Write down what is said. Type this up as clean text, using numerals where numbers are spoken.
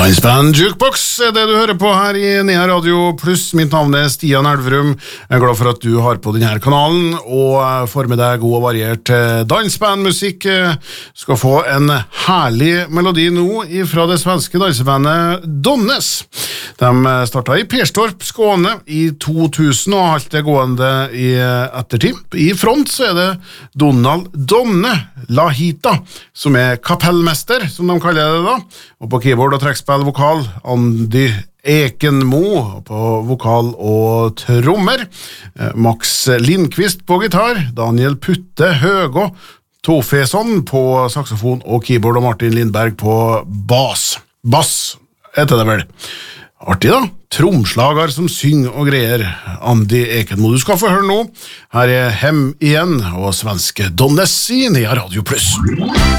Dansband Jukebox det du hører på her i Nea Radio Plus. Mitt navn Stian Elverum. Jeg glad for at du har på denne kanalen og får med deg god og variert dansbandmusikk. Skal få en herlig melodi nå fra det svenske dansebandet Donnes. De startet i Perstorp, Skåne i 2000 og har alt det gående i ettertid. I front så det Donald Donne Lahita, som kapellmester, som de kaller det da. Og på keyboard og trekkspill vokal, Andy Ekenmo på vokal og trommer, Max Lindqvist på gitar, Daniel Putte Høgå, Tofesson på saxofon og keyboard, og Martin Lindberg på bass. Bass heter det vel. Artig da, tromslager som synger og greier, Andy Ekenmo. Du skal få høre nå. Her Hem igjen, og svenske Donnes i Nea Radio Plus.